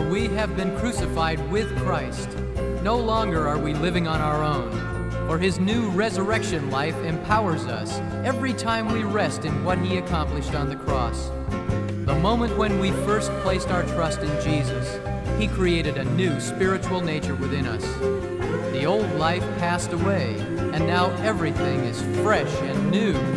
We have been crucified with Christ. No longer are we living on our own, for His new resurrection life empowers us every time we rest in what He accomplished on the cross. The moment when we first placed our trust in Jesus, He created a new spiritual nature within us. The old life passed away, and now everything is fresh and new.